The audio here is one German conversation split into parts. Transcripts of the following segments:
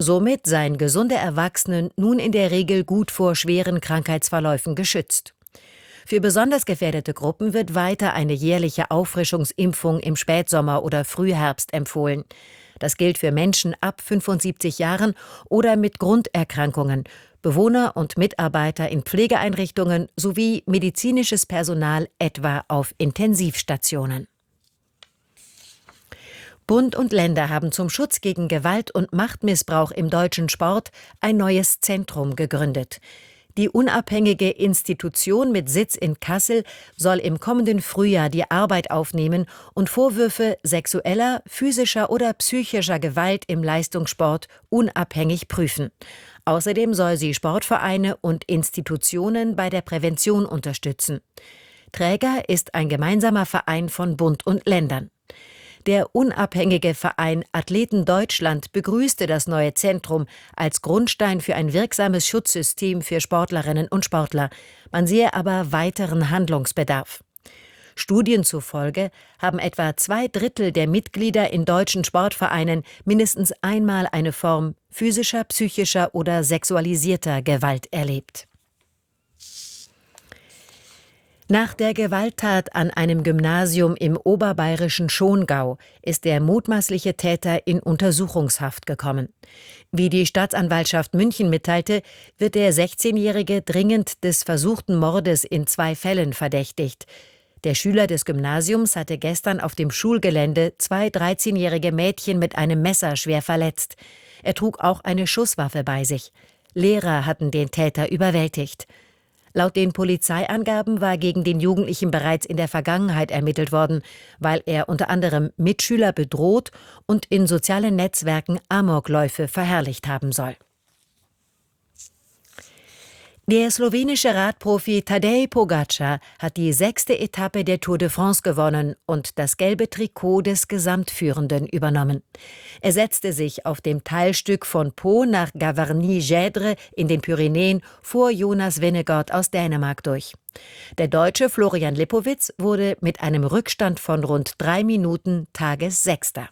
Somit seien gesunde Erwachsene nun in der Regel gut vor schweren Krankheitsverläufen geschützt. Für besonders gefährdete Gruppen wird weiter eine jährliche Auffrischungsimpfung im Spätsommer oder Frühherbst empfohlen. Das gilt für Menschen ab 75 Jahren oder mit Grunderkrankungen, Bewohner und Mitarbeiter in Pflegeeinrichtungen sowie medizinisches Personal etwa auf Intensivstationen. Bund und Länder haben zum Schutz gegen Gewalt und Machtmissbrauch im deutschen Sport ein neues Zentrum gegründet. Die unabhängige Institution mit Sitz in Kassel soll im kommenden Frühjahr die Arbeit aufnehmen und Vorwürfe sexueller, physischer oder psychischer Gewalt im Leistungssport unabhängig prüfen. Außerdem soll sie Sportvereine und Institutionen bei der Prävention unterstützen. Träger ist ein gemeinsamer Verein von Bund und Ländern. Der unabhängige Verein Athleten Deutschland begrüßte das neue Zentrum als Grundstein für ein wirksames Schutzsystem für Sportlerinnen und Sportler. Man sehe aber weiteren Handlungsbedarf. Studien zufolge haben etwa 2/3 der Mitglieder in deutschen Sportvereinen mindestens einmal eine Form physischer, psychischer oder sexualisierter Gewalt erlebt. Nach der Gewalttat an einem Gymnasium im oberbayerischen Schongau ist der mutmaßliche Täter in Untersuchungshaft gekommen. Wie die Staatsanwaltschaft München mitteilte, wird der 16-Jährige dringend des versuchten Mordes in 2 Fällen verdächtigt. Der Schüler des Gymnasiums hatte gestern auf dem Schulgelände 2 13-jährige Mädchen mit einem Messer schwer verletzt. Er trug auch eine Schusswaffe bei sich. Lehrer hatten den Täter überwältigt. Laut den Polizeiangaben war gegen den Jugendlichen bereits in der Vergangenheit ermittelt worden, weil er unter anderem Mitschüler bedroht und in sozialen Netzwerken Amokläufe verherrlicht haben soll. Der slowenische Radprofi Tadej Pogačar hat die 6. Etappe der Tour de France gewonnen und das gelbe Trikot des Gesamtführenden übernommen. Er setzte sich auf dem Teilstück von Pau nach Gavarnie-Gèdre in den Pyrenäen vor Jonas Vingegaard aus Dänemark durch. Der Deutsche Florian Lippowitz wurde mit einem Rückstand von rund 3 Minuten Tagessechster.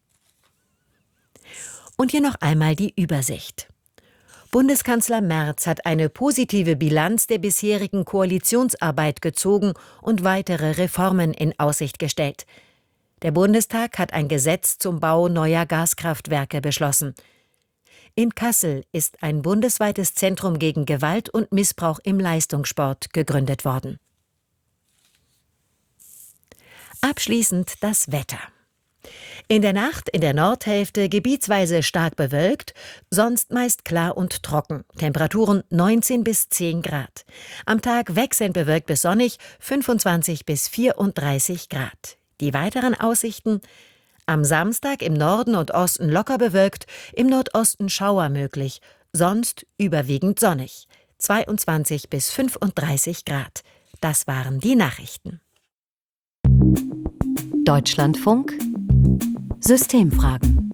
Und hier noch einmal die Übersicht. Bundeskanzler Merz hat eine positive Bilanz der bisherigen Koalitionsarbeit gezogen und weitere Reformen in Aussicht gestellt. Der Bundestag hat ein Gesetz zum Bau neuer Gaskraftwerke beschlossen. In Kassel ist ein bundesweites Zentrum gegen Gewalt und Missbrauch im Leistungssport gegründet worden. Abschließend das Wetter. In der Nacht in der Nordhälfte gebietsweise stark bewölkt, sonst meist klar und trocken. Temperaturen 19 bis 10 Grad. Am Tag wechselnd bewölkt bis sonnig 25 bis 34 Grad. Die weiteren Aussichten: am Samstag im Norden und Osten locker bewölkt, im Nordosten Schauer möglich, sonst überwiegend sonnig. 22 bis 35 Grad. Das waren die Nachrichten. Deutschlandfunk Systemfragen.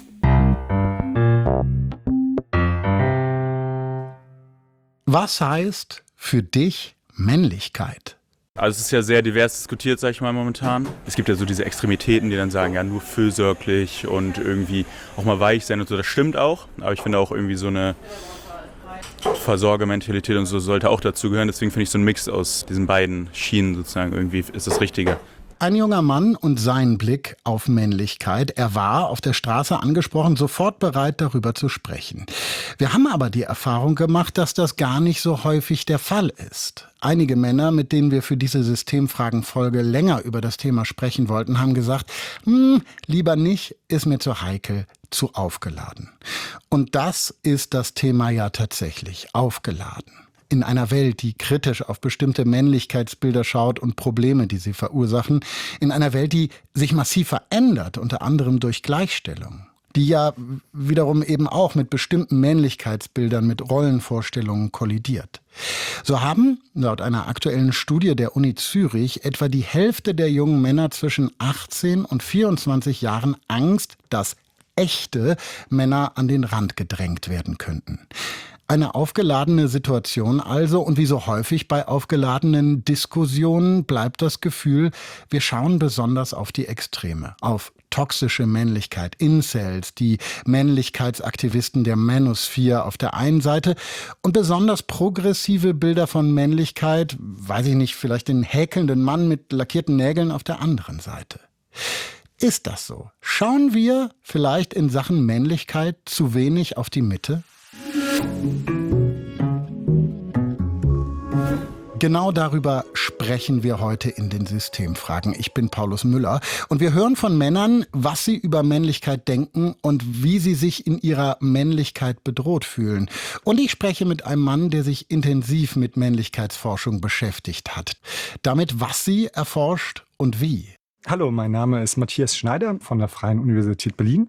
Was heißt für dich Männlichkeit? Also es ist ja sehr divers diskutiert, sag ich mal, momentan. Es gibt ja so diese Extremitäten, die dann sagen, ja, nur fürsorglich und irgendwie auch mal weich sein und so. Das stimmt auch, aber ich finde auch irgendwie so eine Versorgermentalität und so sollte auch dazu gehören. Deswegen finde ich so einen Mix aus diesen beiden Schienen sozusagen irgendwie ist das Richtige. Ein junger Mann und sein Blick auf Männlichkeit. Er war auf der Straße angesprochen, sofort bereit, darüber zu sprechen. Wir haben aber die Erfahrung gemacht, dass das gar nicht so häufig der Fall ist. Einige Männer, mit denen wir für diese Systemfragen-Folge länger über das Thema sprechen wollten, haben gesagt, lieber nicht, ist mir zu heikel, zu aufgeladen. Und das ist das Thema ja tatsächlich, aufgeladen. In einer Welt, die kritisch auf bestimmte Männlichkeitsbilder schaut und Probleme, die sie verursachen. In einer Welt, die sich massiv verändert, unter anderem durch Gleichstellung. Die ja wiederum eben auch mit bestimmten Männlichkeitsbildern, mit Rollenvorstellungen kollidiert. So haben, laut einer aktuellen Studie der Uni Zürich, etwa die Hälfte der jungen Männer zwischen 18 und 24 Jahren Angst, dass echte Männer an den Rand gedrängt werden könnten. Eine aufgeladene Situation also, und wie so häufig bei aufgeladenen Diskussionen bleibt das Gefühl, wir schauen besonders auf die Extreme, auf toxische Männlichkeit, Incels, die Männlichkeitsaktivisten der Manosphere auf der einen Seite und besonders progressive Bilder von Männlichkeit, weiß ich nicht, vielleicht den häkelnden Mann mit lackierten Nägeln auf der anderen Seite. Ist das so? Schauen wir vielleicht in Sachen Männlichkeit zu wenig auf die Mitte? Genau darüber sprechen wir heute in den Systemfragen. Ich bin Paulus Müller und wir hören von Männern, was sie über Männlichkeit denken und wie sie sich in ihrer Männlichkeit bedroht fühlen. Und ich spreche mit einem Mann, der sich intensiv mit Männlichkeitsforschung beschäftigt hat. Damit, was sie erforscht und wie. Hallo, mein Name ist Matthias Schneider von der Freien Universität Berlin.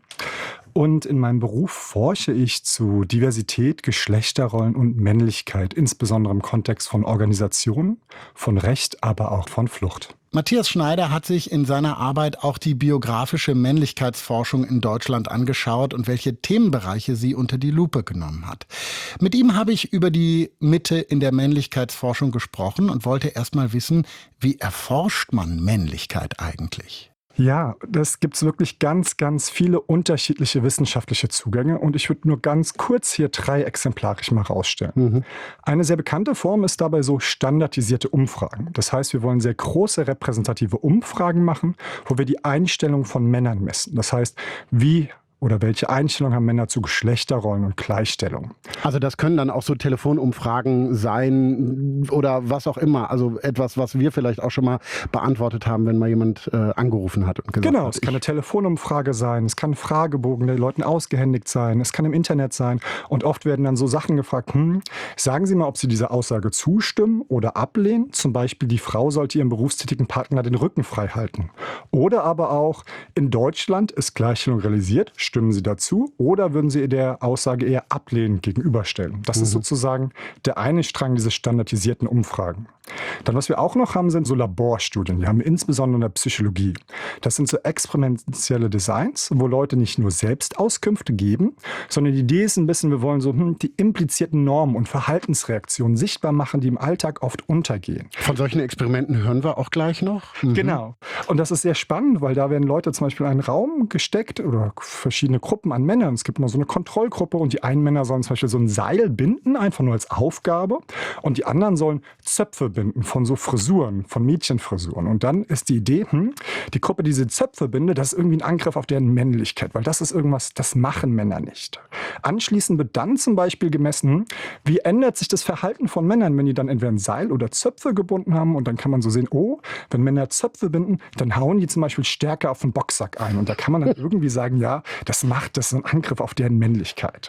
Und in meinem Beruf forsche ich zu Diversität, Geschlechterrollen und Männlichkeit, insbesondere im Kontext von Organisationen, von Recht, aber auch von Flucht. Matthias Schneider hat sich in seiner Arbeit auch die biografische Männlichkeitsforschung in Deutschland angeschaut und welche Themenbereiche sie unter die Lupe genommen hat. Mit ihm habe ich über die Mitte in der Männlichkeitsforschung gesprochen und wollte erst mal wissen, wie erforscht man Männlichkeit eigentlich? Ja, das gibt's wirklich ganz, ganz viele unterschiedliche wissenschaftliche Zugänge und ich würde nur ganz kurz hier 3 exemplarisch mal rausstellen. Eine sehr bekannte Form ist dabei so standardisierte Umfragen. Das heißt, wir wollen sehr große repräsentative Umfragen machen, wo wir die Einstellung von Männern messen. Das heißt, wie oder welche Einstellung haben Männer zu Geschlechterrollen und Gleichstellung? Also das können dann auch so Telefonumfragen sein oder was auch immer. Also etwas, was wir vielleicht auch schon mal beantwortet haben, wenn mal jemand angerufen hat und gesagt Genau, hat. es kann eine Telefonumfrage sein, es kann ein Fragebogen der Leuten ausgehändigt sein, es kann im Internet sein und oft werden dann so Sachen gefragt, sagen Sie mal, ob Sie dieser Aussage zustimmen oder ablehnen. Zum Beispiel, die Frau sollte ihrem berufstätigen Partner den Rücken frei halten. Oder aber auch, in Deutschland ist Gleichstellung realisiert. Stimmen Sie dazu oder würden Sie der Aussage eher ablehnend gegenüberstellen? Das ist sozusagen der eine Strang dieser standardisierten Umfragen. Dann, was wir auch noch haben, sind so Laborstudien. Die haben wir insbesondere in der Psychologie. Das sind so experimentielle Designs, wo Leute nicht nur selbst Auskünfte geben, sondern die Idee ist ein bisschen, wir wollen so die implizierten Normen und Verhaltensreaktionen sichtbar machen, die im Alltag oft untergehen. Von solchen Experimenten hören wir auch gleich noch. Genau. Und das ist sehr spannend, weil da werden Leute zum Beispiel in einen Raum gesteckt oder verschiedene Gruppen an Männern. Es gibt immer so eine Kontrollgruppe und die einen Männer sollen zum Beispiel so ein Seil binden, einfach nur als Aufgabe. Und die anderen sollen Zöpfe binden von so Frisuren, von Mädchenfrisuren. Und dann ist die Idee, die Gruppe, die diese Zöpfe bindet, das ist irgendwie ein Angriff auf deren Männlichkeit, weil das ist irgendwas, das machen Männer nicht. Anschließend wird dann zum Beispiel gemessen, wie ändert sich das Verhalten von Männern, wenn die dann entweder ein Seil oder Zöpfe gebunden haben. Und dann kann man so sehen, wenn Männer Zöpfe binden, dann hauen die zum Beispiel stärker auf den Boxsack ein. Und da kann man dann irgendwie sagen, ja, das ist ein Angriff auf deren Männlichkeit.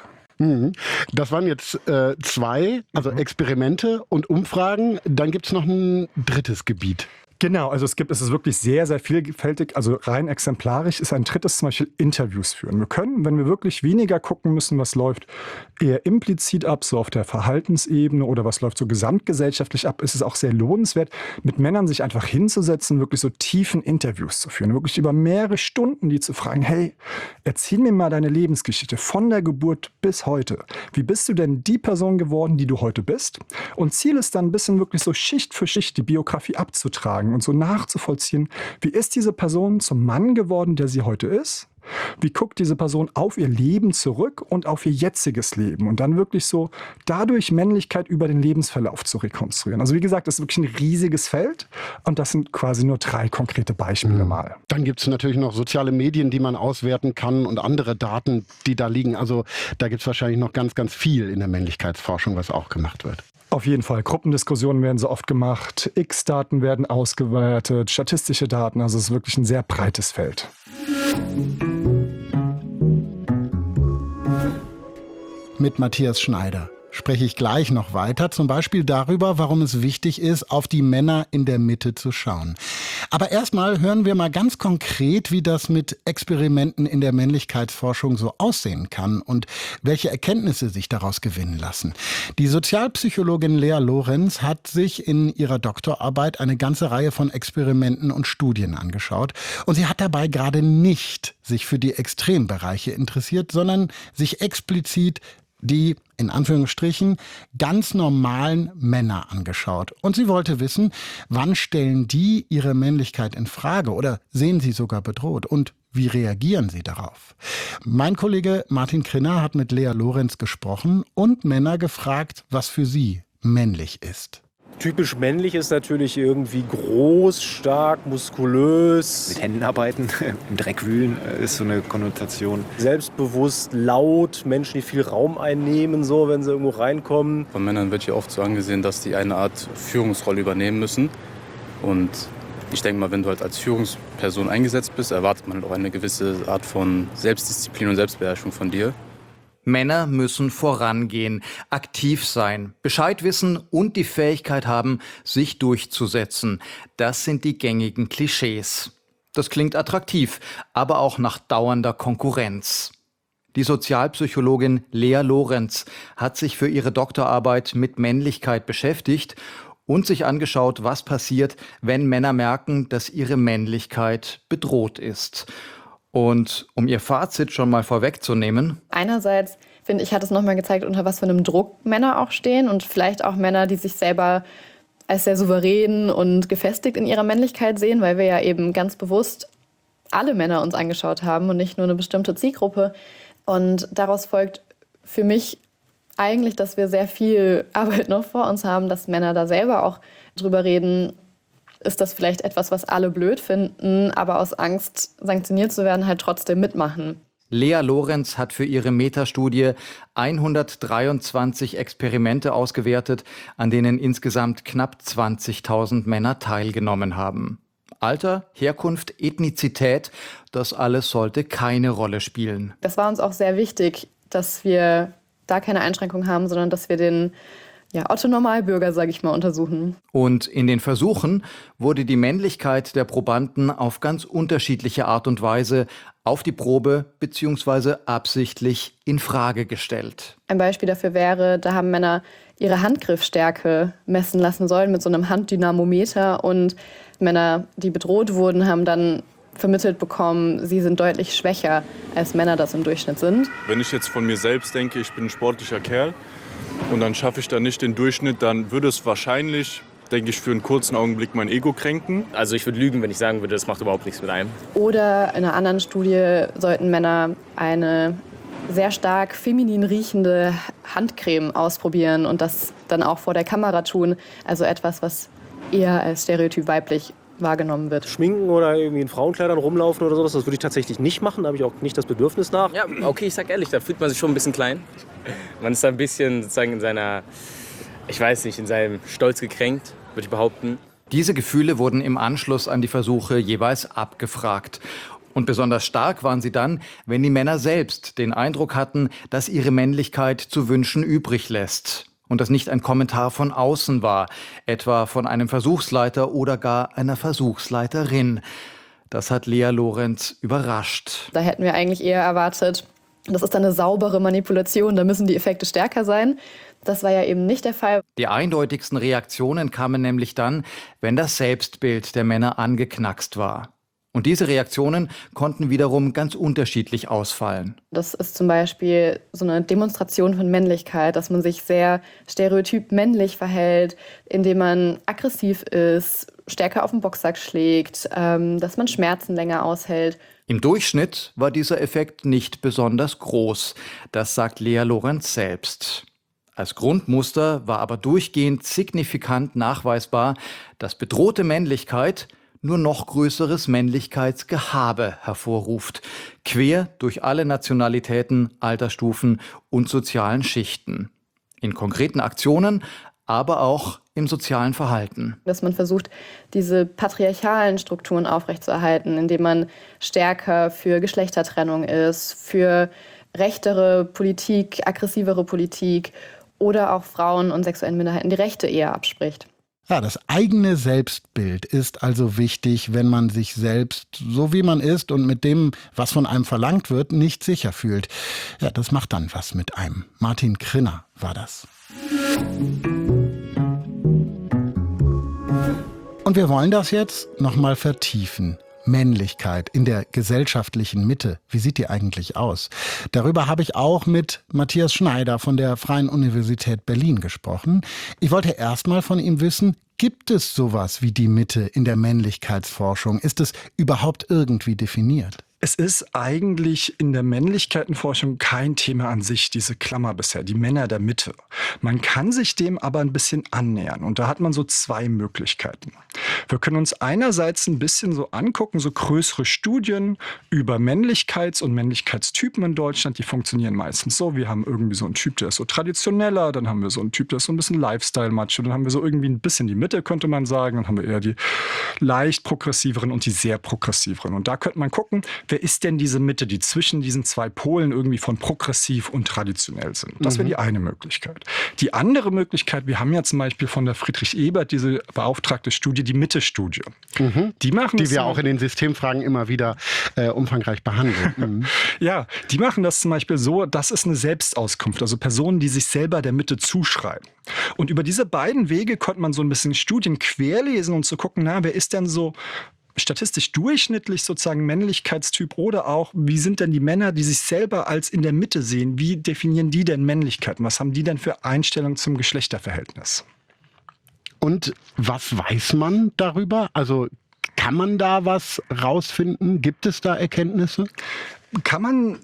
Das waren jetzt 2, also Experimente und Umfragen. Dann gibt es noch ein drittes Gebiet. Genau, also es ist wirklich sehr, sehr vielfältig, also rein exemplarisch ist ein drittes zum Beispiel Interviews führen. Wir können, wenn wir wirklich weniger gucken müssen, was läuft eher implizit ab, so auf der Verhaltensebene oder was läuft so gesamtgesellschaftlich ab, ist es auch sehr lohnenswert, mit Männern sich einfach hinzusetzen, wirklich so tiefen Interviews zu führen, wirklich über mehrere Stunden die zu fragen, hey, erzähl mir mal deine Lebensgeschichte von der Geburt bis heute. Wie bist du denn die Person geworden, die du heute bist? Und Ziel ist dann ein bisschen wirklich so Schicht für Schicht die Biografie abzutragen und so nachzuvollziehen, wie ist diese Person zum Mann geworden, der sie heute ist? Wie guckt diese Person auf ihr Leben zurück und auf ihr jetziges Leben? Und dann wirklich so dadurch Männlichkeit über den Lebensverlauf zu rekonstruieren. Also wie gesagt, das ist wirklich ein riesiges Feld und das sind quasi nur 3 konkrete Beispiele mal. Dann gibt es natürlich noch soziale Medien, die man auswerten kann und andere Daten, die da liegen. Also da gibt es wahrscheinlich noch ganz, ganz viel in der Männlichkeitsforschung, was auch gemacht wird. Auf jeden Fall. Gruppendiskussionen werden so oft gemacht, X-Daten werden ausgewertet, statistische Daten, also es ist wirklich ein sehr breites Feld. Mit Matthias Schneider spreche ich gleich noch weiter, zum Beispiel darüber, warum es wichtig ist, auf die Männer in der Mitte zu schauen. Aber erstmal hören wir mal ganz konkret, wie das mit Experimenten in der Männlichkeitsforschung so aussehen kann und welche Erkenntnisse sich daraus gewinnen lassen. Die Sozialpsychologin Lea Lorenz hat sich in ihrer Doktorarbeit eine ganze Reihe von Experimenten und Studien angeschaut. Und sie hat dabei gerade nicht sich für die Extrembereiche interessiert, sondern sich explizit die, in Anführungsstrichen, ganz normalen Männer angeschaut. Und sie wollte wissen, wann stellen die ihre Männlichkeit in Frage oder sehen sie sogar bedroht? Und wie reagieren sie darauf? Mein Kollege Martin Krinner hat mit Lea Lorenz gesprochen und Männer gefragt, was für sie männlich ist. Typisch männlich ist natürlich irgendwie groß, stark, muskulös. Mit Händen arbeiten, im Dreck wühlen, ist so eine Konnotation. Selbstbewusst, laut, Menschen, die viel Raum einnehmen, so, wenn sie irgendwo reinkommen. Von Männern wird ja oft so angesehen, dass die eine Art Führungsrolle übernehmen müssen. Und ich denke mal, wenn du halt als Führungsperson eingesetzt bist, erwartet man halt auch eine gewisse Art von Selbstdisziplin und Selbstbeherrschung von dir. Männer müssen vorangehen, aktiv sein, Bescheid wissen und die Fähigkeit haben, sich durchzusetzen. Das sind die gängigen Klischees. Das klingt attraktiv, aber auch nach dauernder Konkurrenz. Die Sozialpsychologin Lea Lorenz hat sich für ihre Doktorarbeit mit Männlichkeit beschäftigt und sich angeschaut, was passiert, wenn Männer merken, dass ihre Männlichkeit bedroht ist. Und um ihr Fazit schon mal vorwegzunehmen. Einerseits, finde ich, hat es nochmal gezeigt, unter was für einem Druck Männer auch stehen und vielleicht auch Männer, die sich selber als sehr souverän und gefestigt in ihrer Männlichkeit sehen, weil wir ja eben ganz bewusst alle Männer uns angeschaut haben und nicht nur eine bestimmte Zielgruppe. Und daraus folgt für mich eigentlich, dass wir sehr viel Arbeit noch vor uns haben, dass Männer da selber auch drüber reden. Ist das vielleicht etwas, was alle blöd finden, aber aus Angst, sanktioniert zu werden, halt trotzdem mitmachen? Lea Lorenz hat für ihre Metastudie 123 Experimente ausgewertet, an denen insgesamt knapp 20.000 Männer teilgenommen haben. Alter, Herkunft, Ethnizität, das alles sollte keine Rolle spielen. Das war uns auch sehr wichtig, dass wir da keine Einschränkung haben, sondern dass wir den Otto-Normalbürger, sage ich mal, untersuchen. Und in den Versuchen wurde die Männlichkeit der Probanden auf ganz unterschiedliche Art und Weise auf die Probe bzw. absichtlich in Frage gestellt. Ein Beispiel dafür wäre, da haben Männer ihre Handgriffstärke messen lassen sollen mit so einem Handdynamometer und Männer, die bedroht wurden, haben dann vermittelt bekommen, sie sind deutlich schwächer, als Männer das im Durchschnitt sind. Wenn ich jetzt von mir selbst denke, ich bin ein sportlicher Kerl, und dann schaffe ich da nicht den Durchschnitt, dann würde es wahrscheinlich, denke ich, für einen kurzen Augenblick mein Ego kränken. Also ich würde lügen, wenn ich sagen würde, das macht überhaupt nichts mit einem. Oder in einer anderen Studie sollten Männer eine sehr stark feminin riechende Handcreme ausprobieren und das dann auch vor der Kamera tun. Also etwas, was eher als stereotyp weiblich wahrgenommen wird. Schminken oder irgendwie in Frauenkleidern rumlaufen oder sowas, das würde ich tatsächlich nicht machen, da habe ich auch nicht das Bedürfnis nach. Ja, okay, ich sag ehrlich, da fühlt man sich schon ein bisschen klein. Man ist da ein bisschen sozusagen in seiner, ich weiß nicht, in seinem Stolz gekränkt, würde ich behaupten. Diese Gefühle wurden im Anschluss an die Versuche jeweils abgefragt. Und besonders stark waren sie dann, wenn die Männer selbst den Eindruck hatten, dass ihre Männlichkeit zu wünschen übrig lässt. Und das nicht ein Kommentar von außen war, etwa von einem Versuchsleiter oder gar einer Versuchsleiterin. Das hat Lea Lorenz überrascht. Da hätten wir eigentlich eher erwartet, das ist eine saubere Manipulation, da müssen die Effekte stärker sein. Das war ja eben nicht der Fall. Die eindeutigsten Reaktionen kamen nämlich dann, wenn das Selbstbild der Männer angeknackst war. Und diese Reaktionen konnten wiederum ganz unterschiedlich ausfallen. Das ist zum Beispiel so eine Demonstration von Männlichkeit, dass man sich sehr stereotyp männlich verhält, indem man aggressiv ist, stärker auf den Boxsack schlägt, dass man Schmerzen länger aushält. Im Durchschnitt war dieser Effekt nicht besonders groß. Das sagt Lea Lorenz selbst. Als Grundmuster war aber durchgehend signifikant nachweisbar, dass bedrohte Männlichkeit nur noch größeres Männlichkeitsgehabe hervorruft, quer durch alle Nationalitäten, Altersstufen und sozialen Schichten. In konkreten Aktionen, aber auch im sozialen Verhalten. Dass man versucht, diese patriarchalen Strukturen aufrechtzuerhalten, indem man stärker für Geschlechtertrennung ist, für rechtere Politik, aggressivere Politik oder auch Frauen und sexuellen Minderheiten die Rechte eher abspricht. Ja, das eigene Selbstbild ist also wichtig, wenn man sich selbst, so wie man ist und mit dem, was von einem verlangt wird, nicht sicher fühlt. Ja, das macht dann was mit einem. Martin Krinner war das. Und wir wollen das jetzt nochmal vertiefen. Männlichkeit in der gesellschaftlichen Mitte, wie sieht die eigentlich aus? Darüber habe ich auch mit Matthias Schneider von der Freien Universität Berlin gesprochen. Ich wollte erst mal von ihm wissen, gibt es sowas wie die Mitte in der Männlichkeitsforschung? Ist es überhaupt irgendwie definiert? Es ist eigentlich in der Männlichkeitenforschung kein Thema an sich, diese Klammer bisher, die Männer der Mitte. Man kann sich dem aber ein bisschen annähern und da hat man so zwei Möglichkeiten. Wir können uns einerseits ein bisschen so angucken, so größere Studien über Männlichkeits- und Männlichkeitstypen in Deutschland, die funktionieren meistens so. Wir haben irgendwie so einen Typ, der ist so traditioneller, dann haben wir so einen Typ, der ist so ein bisschen Lifestyle-Macho, dann haben wir so irgendwie ein bisschen die Mitte, könnte man sagen, dann haben wir eher die leicht progressiveren und die sehr progressiveren. Und da könnte man gucken, wer ist denn diese Mitte, die zwischen diesen zwei Polen irgendwie von progressiv und traditionell sind? Das wäre die eine Möglichkeit. Die andere Möglichkeit, wir haben ja zum Beispiel von der Friedrich Ebert diese beauftragte Studie, die Mitte-Studie. Die wir auch in den Systemfragen immer wieder umfangreich behandeln. Ja, die machen das zum Beispiel so, das ist eine Selbstauskunft, also Personen, die sich selber der Mitte zuschreiben. Und über diese beiden Wege konnte man so ein bisschen Studien querlesen und zu gucken, na, wer ist denn so statistisch durchschnittlich sozusagen Männlichkeitstyp oder auch, wie sind denn die Männer, die sich selber als in der Mitte sehen, wie definieren die denn Männlichkeit? Was haben die denn für Einstellungen zum Geschlechterverhältnis? Und was weiß man darüber? Also kann man da was rausfinden? Gibt es da Erkenntnisse? Kann man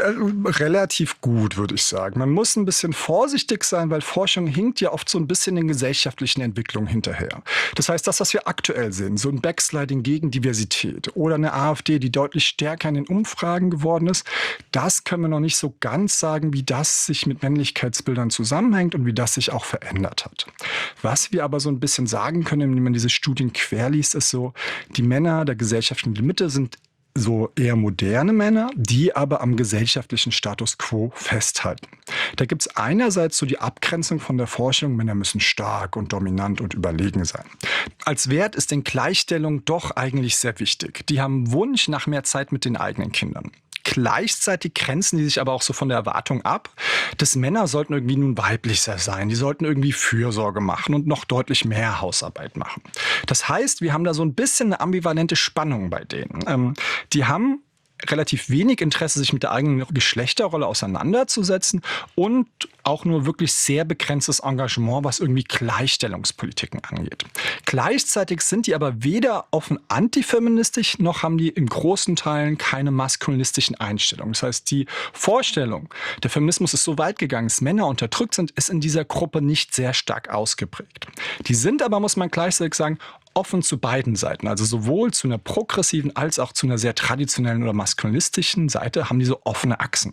relativ gut, würde ich sagen. Man muss ein bisschen vorsichtig sein, weil Forschung hinkt ja oft so ein bisschen den gesellschaftlichen Entwicklungen hinterher. Das heißt, das, was wir aktuell sehen, so ein Backsliding gegen Diversität oder eine AfD, die deutlich stärker in den Umfragen geworden ist, das können wir noch nicht so ganz sagen, wie das sich mit Männlichkeitsbildern zusammenhängt und wie das sich auch verändert hat. Was wir aber so ein bisschen sagen können, wenn man diese Studien querliest, ist so, die Männer der gesellschaftlichen Mitte sind so eher moderne Männer, die aber am gesellschaftlichen Status quo festhalten. Da gibt es einerseits so die Abgrenzung von der Forschung, Männer müssen stark und dominant und überlegen sein. Als Wert ist denn Gleichstellung doch eigentlich sehr wichtig. Die haben Wunsch nach mehr Zeit mit den eigenen Kindern. Gleichzeitig grenzen die sich aber auch so von der Erwartung ab, dass Männer sollten irgendwie nun weiblicher sein, die sollten irgendwie Fürsorge machen und noch deutlich mehr Hausarbeit machen. Das heißt, wir haben da so ein bisschen eine ambivalente Spannung bei denen. Die haben relativ wenig Interesse, sich mit der eigenen Geschlechterrolle auseinanderzusetzen und auch nur wirklich sehr begrenztes Engagement, was irgendwie Gleichstellungspolitiken angeht. Gleichzeitig sind die aber weder offen antifeministisch, noch haben die in großen Teilen keine maskulinistischen Einstellungen. Das heißt, die Vorstellung, der Feminismus ist so weit gegangen, dass Männer unterdrückt sind, ist in dieser Gruppe nicht sehr stark ausgeprägt. Die sind aber, muss man gleichzeitig sagen, offen zu beiden Seiten, also sowohl zu einer progressiven als auch zu einer sehr traditionellen oder maskulinistischen Seite haben die so offene Achsen.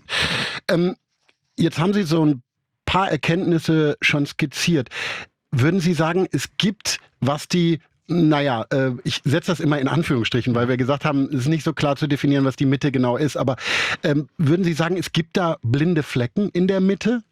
Jetzt haben Sie so ein paar Erkenntnisse schon skizziert. Würden Sie sagen, es gibt, was die, ich setze das immer in Anführungsstrichen, weil wir gesagt haben, es ist nicht so klar zu definieren, was die Mitte genau ist, aber würden Sie sagen, es gibt da blinde Flecken in der Mitte?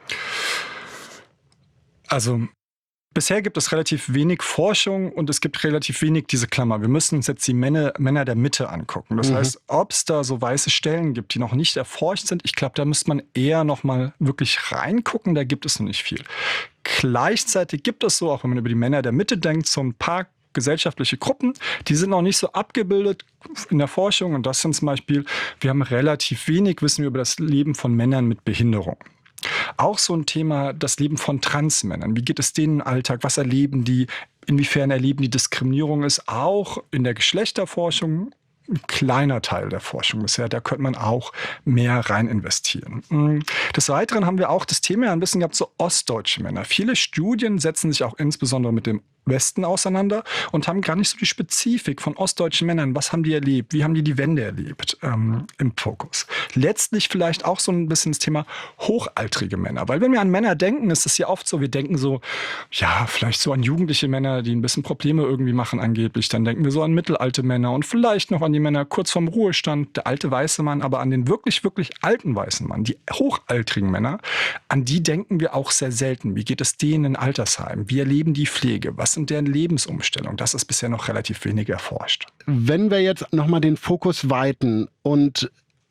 Also bisher gibt es relativ wenig Forschung und es gibt relativ wenig diese Klammer. Wir müssen uns jetzt die Männer der Mitte angucken. Das heißt, ob es da so weiße Stellen gibt, die noch nicht erforscht sind, ich glaube, da müsste man eher noch mal wirklich reingucken. Da gibt es noch nicht viel. Gleichzeitig gibt es so, auch wenn man über die Männer der Mitte denkt, so ein paar gesellschaftliche Gruppen, die sind noch nicht so abgebildet in der Forschung. Und das sind zum Beispiel, wir haben relativ wenig Wissen über das Leben von Männern mit Behinderung. Auch so ein Thema, das Leben von Transmännern. Wie geht es denen im Alltag? Was erleben die? Inwiefern erleben die Diskriminierung? Ist auch in der Geschlechterforschung ein kleiner Teil der Forschung bisher. Da könnte man auch mehr rein investieren. Des Weiteren haben wir auch das Thema ein bisschen gehabt, so ostdeutsche Männer. Viele Studien setzen sich auch insbesondere mit dem Westen auseinander und haben gar nicht so die Spezifik von ostdeutschen Männern. Was haben die erlebt? Wie haben die Wende erlebt im Fokus? Letztlich vielleicht auch so ein bisschen das Thema hochaltrige Männer. Weil wenn wir an Männer denken, ist es ja oft so, wir denken so, ja, vielleicht so an jugendliche Männer, die ein bisschen Probleme irgendwie machen angeblich. Dann denken wir so an mittelalte Männer und vielleicht noch an die Männer kurz vorm Ruhestand, der alte weiße Mann, aber an den wirklich, wirklich alten weißen Mann, die hochaltrigen Männer, an die denken wir auch sehr selten. Wie geht es denen in Altersheimen? Wie erleben die Pflege? Was sind deren Lebensumstellungen? Das ist bisher noch relativ wenig erforscht. Wenn wir jetzt nochmal den Fokus weiten und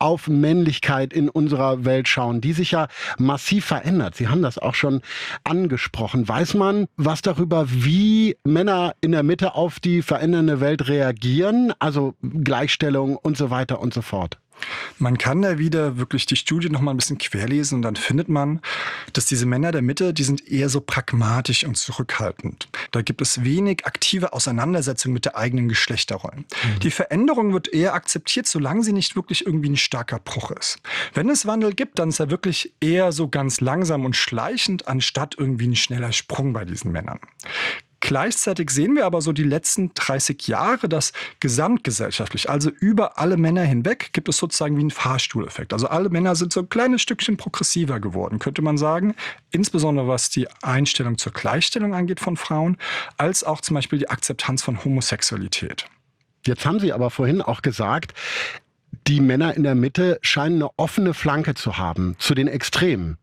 auf Männlichkeit in unserer Welt schauen, die sich ja massiv verändert. Sie haben das auch schon angesprochen. Weiß man was darüber, wie Männer in der Mitte auf die verändernde Welt reagieren? Also Gleichstellung und so weiter und so fort. Man kann da wieder wirklich die Studie noch mal ein bisschen querlesen und dann findet man, dass diese Männer der Mitte, die sind eher so pragmatisch und zurückhaltend. Da gibt es wenig aktive Auseinandersetzung mit der eigenen Geschlechterrollen. Die Veränderung wird eher akzeptiert, solange sie nicht wirklich irgendwie ein starker Bruch ist. Wenn es Wandel gibt, dann ist er wirklich eher so ganz langsam und schleichend, anstatt irgendwie ein schneller Sprung bei diesen Männern. Gleichzeitig sehen wir aber so die letzten 30 Jahre, dass gesamtgesellschaftlich, also über alle Männer hinweg, gibt es sozusagen wie einen Fahrstuhleffekt. Also alle Männer sind so ein kleines Stückchen progressiver geworden, könnte man sagen. Insbesondere was die Einstellung zur Gleichstellung angeht von Frauen, als auch zum Beispiel die Akzeptanz von Homosexualität. Jetzt haben Sie aber vorhin auch gesagt, die Männer in der Mitte scheinen eine offene Flanke zu haben zu den Extremen.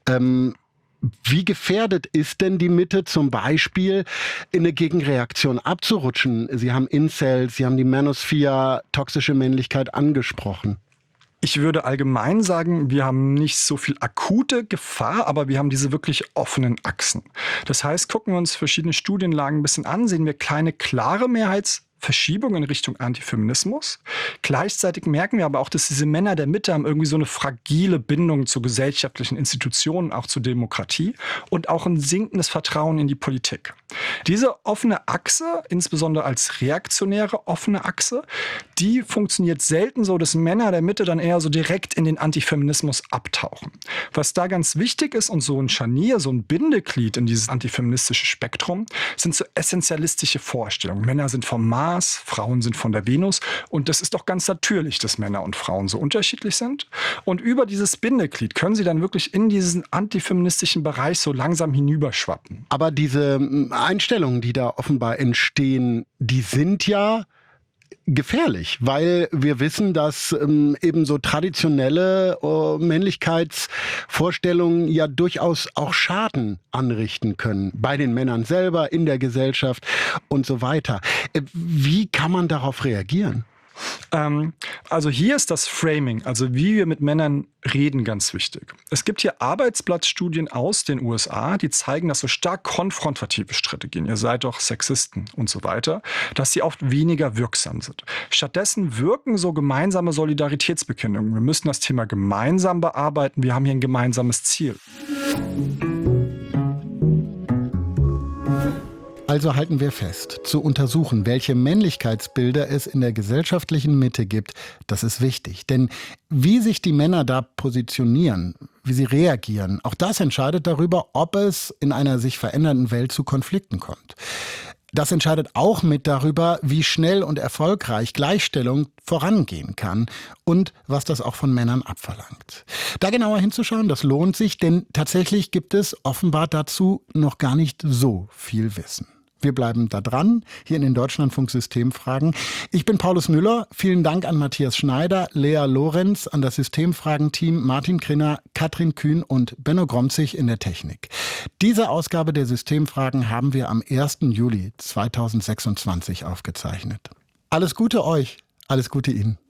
Wie gefährdet ist denn die Mitte zum Beispiel in eine Gegenreaktion abzurutschen? Sie haben Incels, Sie haben die Manosphere, toxische Männlichkeit angesprochen. Ich würde allgemein sagen, wir haben nicht so viel akute Gefahr, aber wir haben diese wirklich offenen Achsen. Das heißt, gucken wir uns verschiedene Studienlagen ein bisschen an, sehen wir kleine, klare Mehrheitsverschiebung in Richtung Antifeminismus. Gleichzeitig merken wir aber auch, dass diese Männer der Mitte haben irgendwie so eine fragile Bindung zu gesellschaftlichen Institutionen, auch zur Demokratie und auch ein sinkendes Vertrauen in die Politik. Diese offene Achse, insbesondere als reaktionäre offene Achse, die funktioniert selten so, dass Männer der Mitte dann eher so direkt in den Antifeminismus abtauchen. Was da ganz wichtig ist und so ein Scharnier, so ein Bindeglied in dieses antifeministische Spektrum, sind so essentialistische Vorstellungen. Männer sind vom Mars, Frauen sind von der Venus und das ist doch ganz natürlich, dass Männer und Frauen so unterschiedlich sind. Und über dieses Bindeglied können sie dann wirklich in diesen antifeministischen Bereich so langsam hinüberschwappen. Aber diese Einstellungen, die da offenbar entstehen, die sind ja gefährlich, weil wir wissen, dass eben so traditionelle Männlichkeitsvorstellungen ja durchaus auch Schaden anrichten können. Bei den Männern selber, in der Gesellschaft und so weiter. Wie kann man darauf reagieren? Also hier ist das Framing, also wie wir mit Männern reden, ganz wichtig. Es gibt hier Arbeitsblattstudien aus den USA, die zeigen, dass so stark konfrontative Strategien, ihr seid doch Sexisten und so weiter, dass sie oft weniger wirksam sind. Stattdessen wirken so gemeinsame Solidaritätsbekundungen. Wir müssen das Thema gemeinsam bearbeiten, wir haben hier ein gemeinsames Ziel. Also halten wir fest, zu untersuchen, welche Männlichkeitsbilder es in der gesellschaftlichen Mitte gibt, das ist wichtig. Denn wie sich die Männer da positionieren, wie sie reagieren, auch das entscheidet darüber, ob es in einer sich verändernden Welt zu Konflikten kommt. Das entscheidet auch mit darüber, wie schnell und erfolgreich Gleichstellung vorangehen kann und was das auch von Männern abverlangt. Da genauer hinzuschauen, das lohnt sich, denn tatsächlich gibt es offenbar dazu noch gar nicht so viel Wissen. Wir bleiben da dran, hier in den Deutschlandfunk Systemfragen. Ich bin Paulus Müller. Vielen Dank an Matthias Schneider, Lea Lorenz, an das Systemfragen-Team, Martin Krinner, Katrin Kühn und Benno Gromzig in der Technik. Diese Ausgabe der Systemfragen haben wir am 1. Juli 2026 aufgezeichnet. Alles Gute euch, alles Gute Ihnen.